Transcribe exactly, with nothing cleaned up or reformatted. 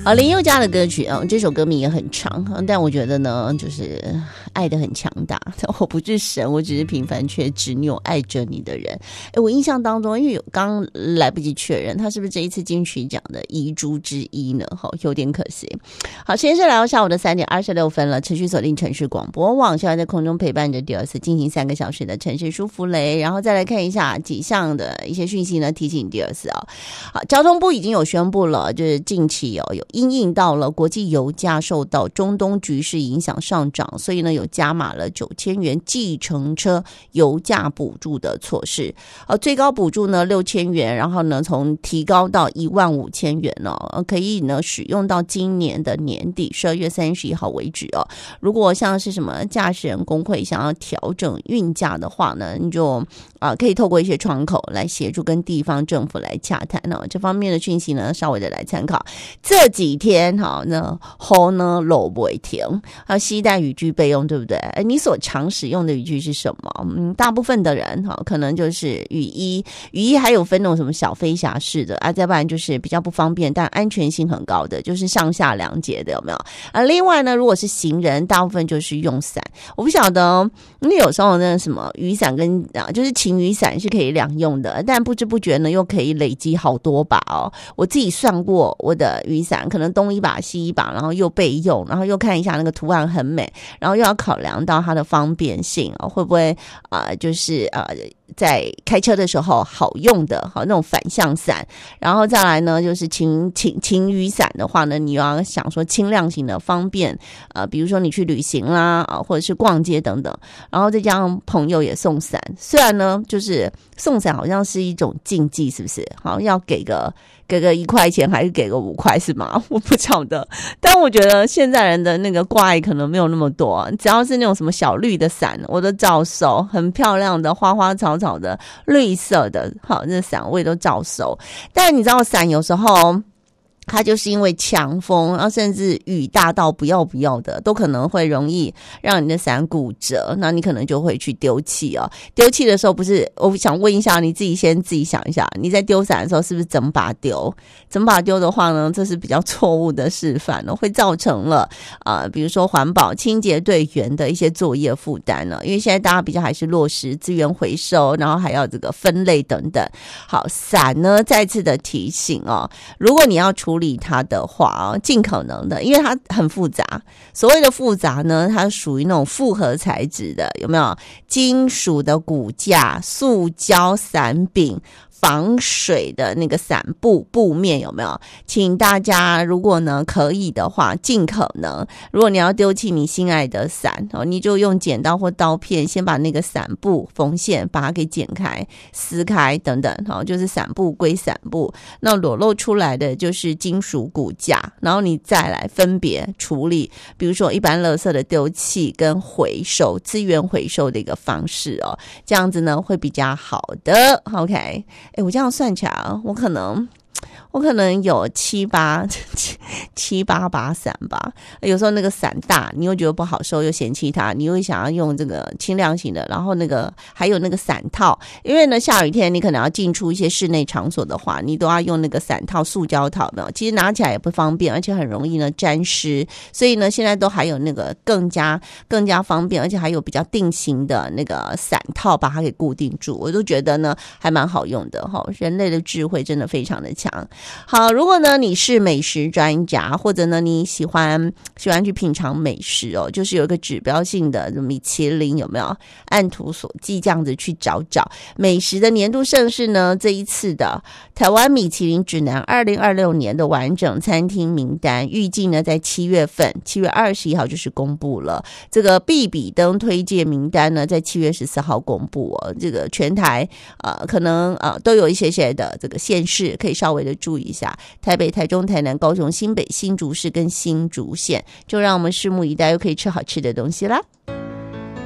啊，林宥嘉的歌曲啊、哦，这首歌名也很长，但我觉得呢，就是爱得很强大。我不是神，我只是平凡却执拗爱着你的人。哎，我印象当中，因为刚来不及确认他是不是这一次金曲奖的遗珠之一呢？好，有点可惜。好，现在是来到下午的三点二十六分了，持续锁定城市广播网，现在在空中陪伴着第二次进行三个小时的城市舒芙蕾，然后再来看一下几项的一些讯息呢，提醒第二次啊。好，交通部已经有宣布了，就是近期有有因应到了国际油价受到中东局势影响上涨，所以呢有加码了九千元计程车油价补助的措施。呃，最高补助呢六千元，然后呢从提高到一万五千元哦，可以呢使用到今年的年底十二月三十一号为止哦。如果像是什么驾驶人工会想要调整运价的话呢，你就啊、呃、可以透过一些窗口来协助跟地方政府来洽谈哦。这方面的讯息呢，稍微的来参考。这几天哈，那雨呢漏不会停，啊，携带雨具备用，对不对？你所常使用的雨具是什么？嗯，大部分的人哈，可能就是雨衣，雨衣还有分那种什么小飞侠式的啊，再不然就是比较不方便但安全性很高的，就是上下两节的，有没有？啊，另外呢，如果是行人，大部分就是用伞。我不晓得，因为有时候那什么雨伞跟啊，就是晴雨伞是可以两用的，但不知不觉呢，又可以累积好多把哦。我自己算过，我的雨伞可能东一把西一把，然后又备用，然后又看一下那个图案很美，然后又要考量到它的方便性哦，会不会啊、呃，就是啊。呃在开车的时候好用的好那种反向伞，然后再来呢就是晴晴晴雨伞的话呢，你要想说轻量型的方便，呃，比如说你去旅行啦啊，或者是逛街等等，然后再加上朋友也送伞，虽然呢就是送伞好像是一种禁忌，是不是？好像要给个给个一块钱还是给个五块是吗？我不晓得，但我觉得现在人的那个挂碍可能没有那么多，只要是那种什么小绿的伞，我都照收，很漂亮的花花草草的绿色的，好，那伞我也都照收。但你知道伞有时候它就是因为强风，然后甚至雨大到不要不要的，都可能会容易让你的伞骨折，那你可能就会去丢弃哦。丢弃的时候不是，我想问一下，你自己先自己想一下，你在丢伞的时候是不是整把丢？整把丢的话呢，这是比较错误的示范哦，会造成了啊、呃，比如说环保清洁队员的一些作业负担呢。因为现在大家比较还是落实资源回收，然后还要这个分类等等。好，伞呢再次的提醒哦，如果你要处理它的话，尽可能的，因为它很复杂。所谓的复杂呢，它属于那种复合材质的，有没有？金属的骨架、塑胶伞柄、防水的那个伞布布面，有没有？请大家如果呢可以的话，尽可能，如果你要丢弃你心爱的伞，你就用剪刀或刀片先把那个伞布缝线把它给剪开、撕开等等，就是伞布归伞布，那裸露出来的就是金属骨架，然后你再来分别处理，比如说一般垃圾的丢弃跟回收、资源回收的一个方式哦，这样子呢会比较好的。 OK， 哎，我这样算起来，我可能我可能有七八七七八把伞吧。有时候那个伞大，你又觉得不好收，又嫌弃它，你又想要用这个轻量型的，然后那个还有那个伞套，因为呢下雨天你可能要进出一些室内场所的话，你都要用那个伞套、塑胶套的，其实拿起来也不方便，而且很容易呢沾湿，所以呢现在都还有那个更加更加方便，而且还有比较定型的那个伞套把它给固定住，我都觉得呢还蛮好用的哈。人类的智慧真的非常的强。好，如果呢你是美食专家，或者呢你喜欢喜欢去品尝美食哦，就是有一个指标性的米其林，有没有？按图索骥这样子去找找美食的年度盛事呢，这一次的台湾米其林指南二零二六年的完整餐厅名单，预计呢在七月份七月二十一号就是公布了。这个必比登推荐名单呢在七月十四号公布哦。这个全台呃可能呃都有一些些的这个县市可以稍微的注意一下，台北、台中、台南、高雄、新北、新竹市跟新竹县，就让我们拭目以待，又可以吃好吃的东西啦。